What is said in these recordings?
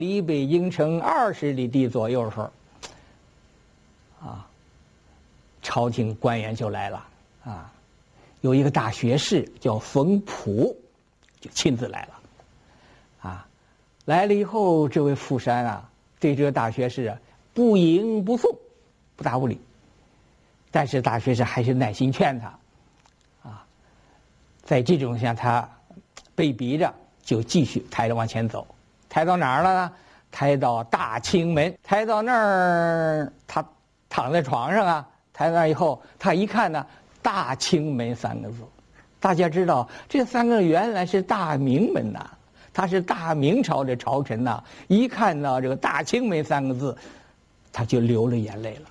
离北京城20里地左右的时候，朝廷官员就来了有一个大学士叫冯溥，就亲自来了来了以后，这位富山对这个大学士不迎不送，不答不理。但是大学士还是耐心劝他在这种下，他被逼着就继续抬着往前走，抬到哪儿了呢？抬到大清门，抬到那儿，他躺在床上抬到那儿以后，他一看呢，大清门3个字，大家知道这3个原来是大明门他是大明朝的朝臣一看到这个大清门3个字，他就流了眼泪了，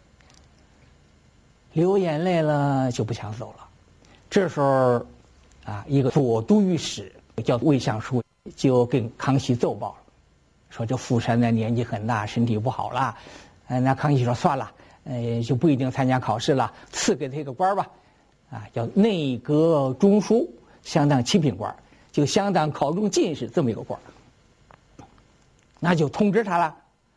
流眼泪了就不想走了。这时候一个左都御史叫魏相书就跟康熙奏报了，说这富山的年纪很大，身体不好了。那康熙说算了，就不一定参加考试了，赐给他一个官吧，叫内阁中书，相当7品官，就相当考中进士这么一个官。那就通知他了，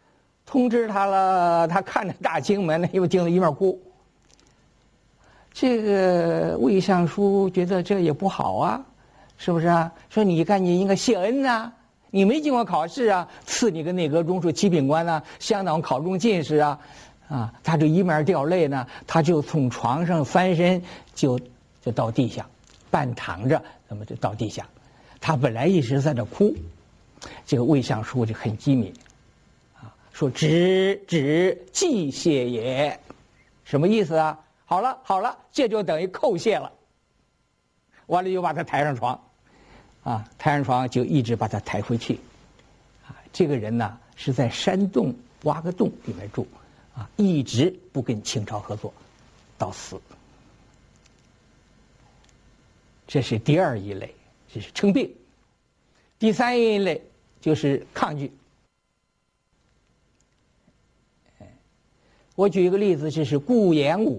他看着大清门又盯着一面哭。这个魏相书觉得这也不好是不是说你赶紧应该谢恩你没经过考试赐你个内阁中书7品官相当考中进士他就一面掉泪呢，他就从床上翻身就到地下，半躺着，那么就到地下。他本来一直在这哭，这个魏相书就很机敏说只祭谢也，什么意思好了，这就等于叩谢了。完了就把他抬上床抬上床就一直把他抬回去这个人是在山洞挖个洞里面住一直不跟清朝合作到死。这是第2一类，这是称病。第3一类就是抗拒。我举一个例子，就是顾炎武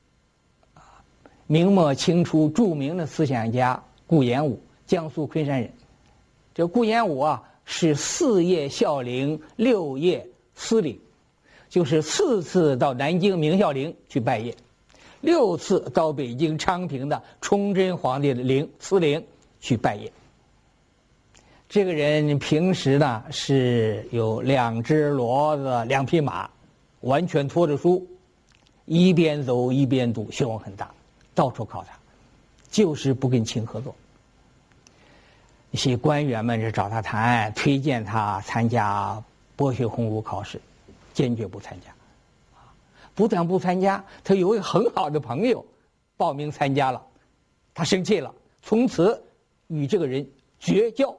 明末清初著名的思想家顾炎武，江苏昆山人。这顾炎武是4夜孝陵6夜司陵，就是4次到南京明孝陵去拜谒，6次到北京昌平的崇祯皇帝的司陵去拜谒。这个人平时是有2只骡子2匹马，完全拖着书，一边走一边读，学问很大，到处考察，就是不跟清合作。一些官员们是找他谈，推荐他参加博学鸿儒考试，坚决不参加。不但不参加，他有一个很好的朋友报名参加了，他生气了，从此与这个人绝交。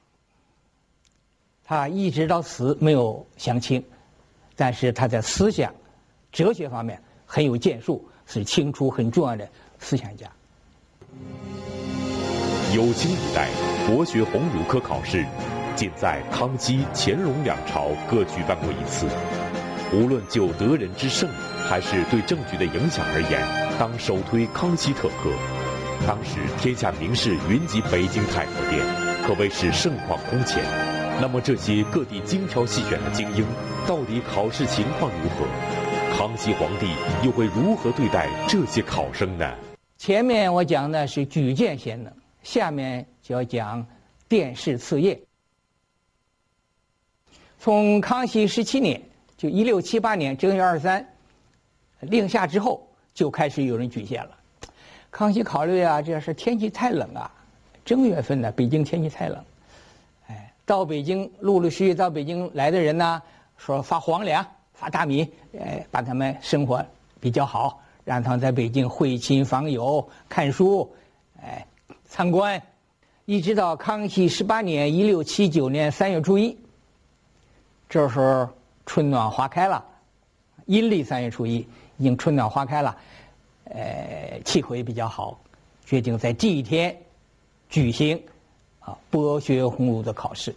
他一直到死没有相亲，但是他在思想、哲学方面很有建树，是清初很重要的思想家。 有清一代博学鸿儒科考试，仅在康熙、乾隆2朝各举办过1次。无论就得人之胜，还是对政局的影响而言，当首推康熙特科。当时天下名士云集北京太和殿，可谓是盛况空前。那么这些各地精挑细选的精英，到底考试情况如何？康熙皇帝又会如何对待这些考生呢？ 前面我讲的是举荐贤能，下面就要讲殿试次验。从康熙17年，就1678年正月23令下之后，就开始有人举荐了。康熙考虑这是天气太冷正月份北京天气太冷，到北京陆陆续续到北京来的人说发皇粮发大米，把他们生活比较好，让他们在北京会亲访友看书，参观，一直到康熙18年1679年3月初1，这时候春暖花开了，阴历3月初1已经春暖花开了，气候也比较好，决定在这一天举行博学鸿儒的考试。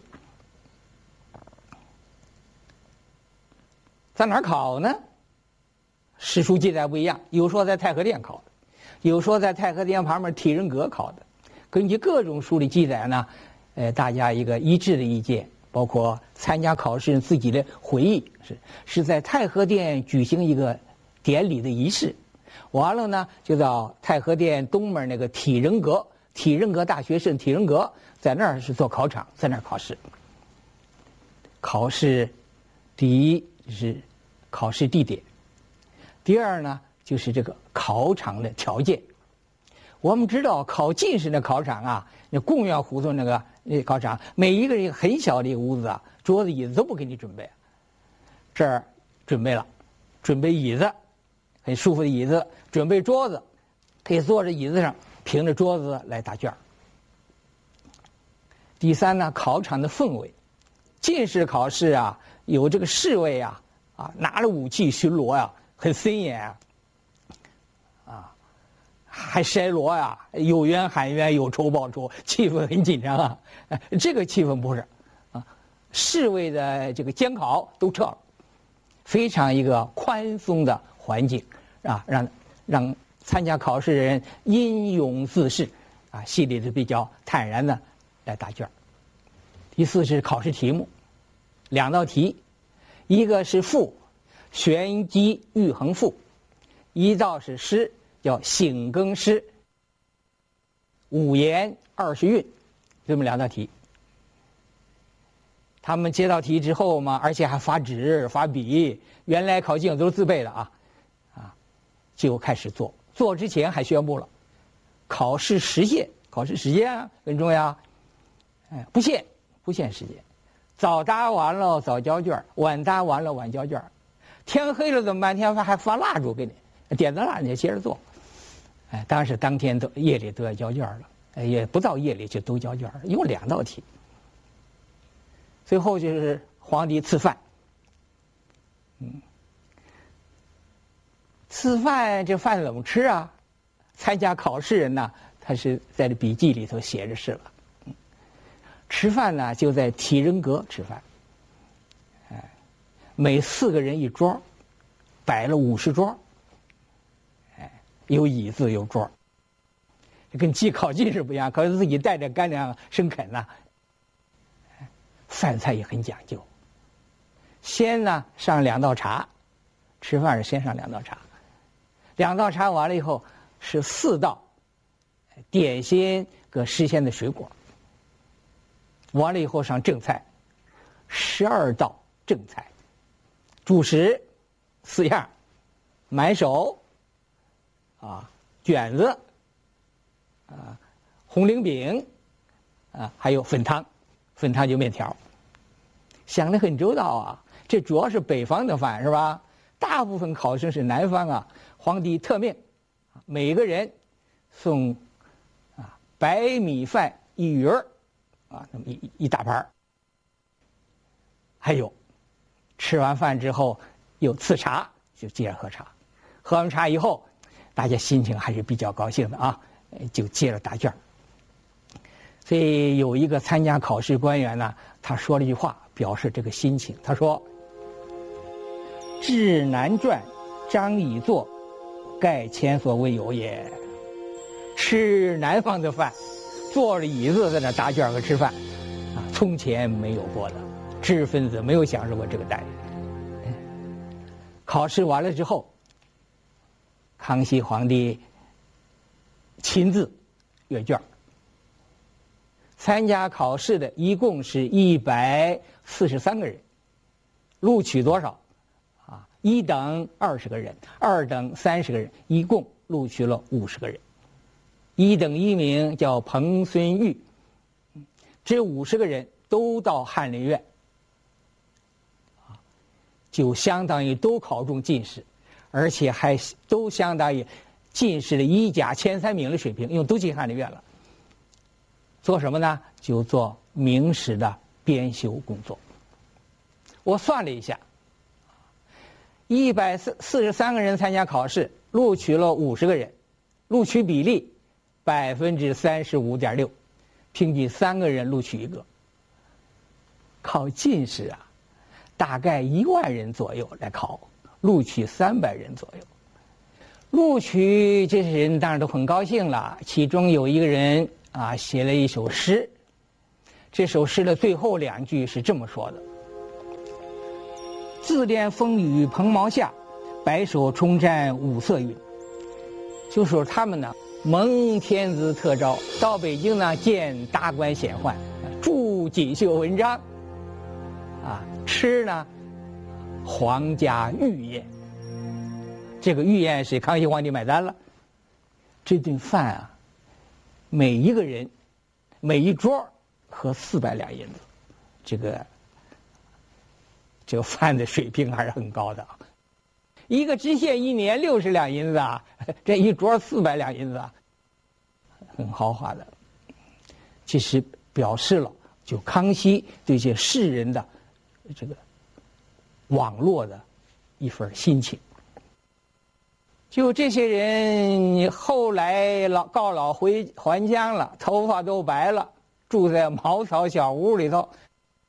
在哪儿考呢？史书记载不一样，有说在太和殿考的，有说在太和殿旁边体仁阁考的。根据各种书的记载呢，大家一个一致的意见包括参加考试人自己的回忆，是在太和殿举行一个典礼的仪式，完了呢就到太和殿东面那个体仁阁大学生体仁阁，在那儿是做考场，在那儿考试。考试第一是考试地点，第二呢就是这个考场的条件。我们知道考进士的考场啊，那贡院胡同那个考场，每一个人很小的一个屋子啊，桌子椅子都不给你准备，这儿准备了，准备椅子，很舒服的椅子，准备桌子，可以坐在椅子上，凭着桌子来答卷。第三呢，考场的氛围，进士考试啊，有这个侍卫啊，拿着武器巡逻呀，很森严啊，还筛锣呀，有冤喊冤，有仇报仇，气氛很紧张啊。这个气氛不是啊，侍卫的这个监考都撤了，非常一个宽松的环境啊，让参加考试的人英勇自适啊，心里是比较坦然的来答卷。第四是考试题目，2道题，一个是赋，玄机玉衡赋，一道是诗，叫醒耕诗，5言20韵，这么2道题。他们接到题之后嘛，而且还发纸发笔，原来考进都是自备的啊，就开始做。做之前还宣布了，考试时限啊很重要，不限时间，早答完了早交卷，晚答完了晚交卷，天黑了怎么办？天还发蜡烛给你，点着蜡你就接着做。当时当天夜里都要交卷了，也不到夜里就都交卷了，一共2道题。最后就是皇帝赐饭，吃饭这饭怎么吃啊？参加考试人呢，他是在这笔记里头写着是了。吃饭呢就在体仁阁吃饭，每4个人一桌，摆了50桌，有椅子有桌，跟考进士不一样，考试自己带着干粮生啃呐。饭菜也很讲究，先呢上2道茶，吃饭是先上2道茶，2道茶完了以后是4道点心和时鲜的水果，完了以后上正菜，12道正菜，主食4样，满手卷子红绫饼还有粉汤就面条。想得很周到啊，这主要是北方的饭是吧？大部分考生是南方啊，皇帝特命每个人送白米饭1鱼那么一大盘，还有吃完饭之后有赐茶，就接着喝茶，喝完茶以后大家心情还是比较高兴的啊，就接着答卷。所以有一个参加考试官员呢，他说了一句话表示这个心情，他说：至南传张以作，盖前所未有也。吃南方的饭，坐着椅子在那答卷和吃饭从前没有过的，知识分子没有享受过这个待遇。考试完了之后，康熙皇帝亲自阅卷。参加考试的一共是143个人，录取多少？1等20个人，2等30个人，一共录取了50个人。1等1名叫彭孙玉，这50个人都到翰林院，就相当于都考中进士，而且还都相当于进士的1甲前3名的水平，因为都进翰林院了。做什么呢？就做明史的编修工作。我算了一下，143个人参加考试，录取了50个人，录取比例35.6%，平均3个人录取1个。考进士大概1万人左右来考，录取300人左右。录取这些人当然都很高兴了，其中有一个人写了一首诗， 这首诗的最后2句是这么说的：自恋风雨蓬茅下，白首冲战五色云。就说他们呢蒙天子特召到北京呢见达官显宦，著锦绣文章，吃呢皇家御宴。这个御宴是康熙皇帝买单了。这顿饭啊，每一个人每一桌合400两银子，这个饭的水平还是很高的。一个知县1年60两银子啊，这一桌400两银子啊，很豪华的。其实表示了就康熙对这世人的这个网络的一份心情。就这些人后来告老还乡了，头发都白了，住在茅草小屋里头，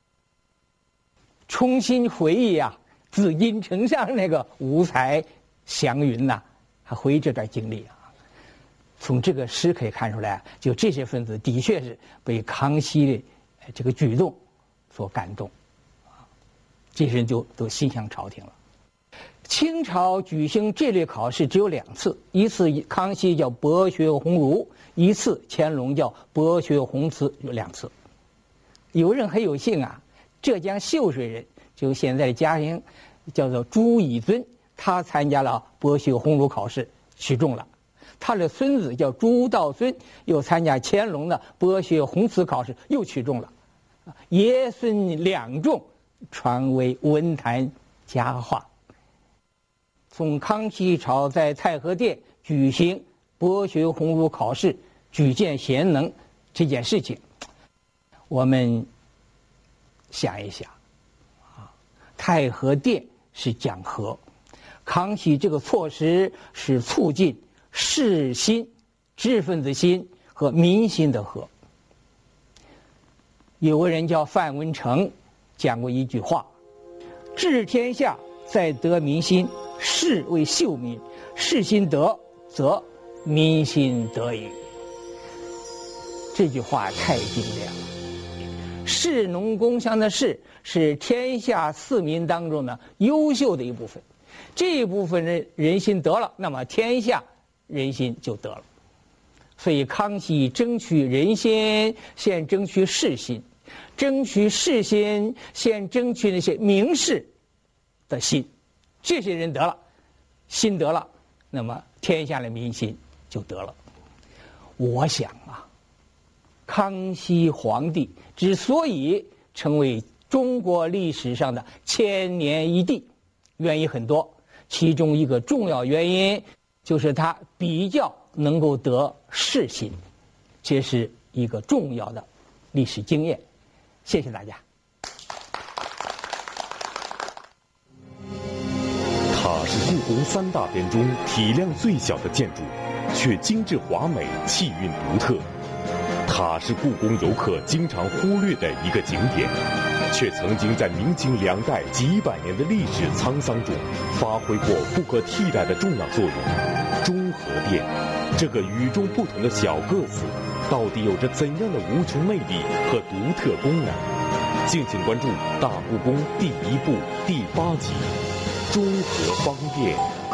重新回忆紫禁城上那个五彩祥云呐，还回忆这段经历啊。从这个诗可以看出来，就这些分子的确是被康熙的这个举动所感动，这些人就都心向朝廷了。清朝举行这类考试只有2次，一次康熙叫博学鸿儒，一次乾隆叫博学鸿词，有2次。有人很有幸浙江秀水人，就现在的家乡叫做朱以尊，他参加了博学鸿儒考试，取中了。他的孙子叫朱道孙，又参加乾隆的博学鸿词考试，又取中了。爷孙2中，传为文坛佳话。从康熙朝在太和殿举行博学鸿儒考试，举荐贤能这件事情，我们想一想太和殿是讲和，康熙这个措施是促进士心、知识分子心和民心的和。有个人叫范文成讲过一句话：治天下在得民心，士为秀民，士心得，则民心得矣。这句话太精炼了。士农工商的士是天下4民当中呢优秀的一部分，这一部分人心得了，那么天下人心就得了。所以康熙争取人心，先争取士心，争取士心，先争取那些名士的心，这些人得了，心得了，那么天下的民心就得了。我想康熙皇帝之所以成为中国历史上的千年一帝，原因很多，其中一个重要原因就是他比较能够得士心，这是一个重要的历史经验。谢谢大家。 塔是故宫3大殿中体量最小的建筑，却精致华美，气韵独特。塔是故宫游客经常忽略的一个景点，却曾经在明清2代几百年的历史沧桑中发挥过不可替代的重要作用。中和殿这个与众不同的小个子，到底有着怎样的无穷魅力和独特功能？敬请关注《大故宫》第1部第8集《中和坊殿》。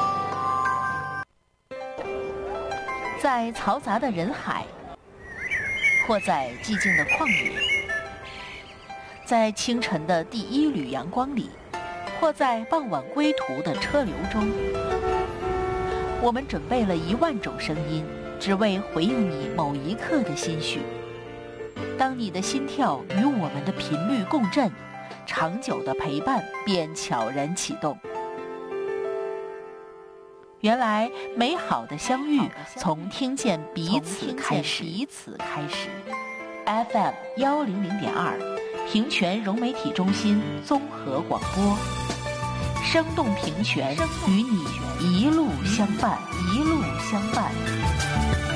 在嘈杂的人海，或在寂静的旷野，在清晨的第1缕阳光里，或在傍晚归途的车流中，我们准备了1万种声音，只为回应你某一刻的心绪。当你的心跳与我们的频率共振，长久的陪伴便悄然启动。原来美好的相遇从听见彼此开始。FM 100.2，平泉融媒体中心综合广播，生动平泉，与你一路相伴。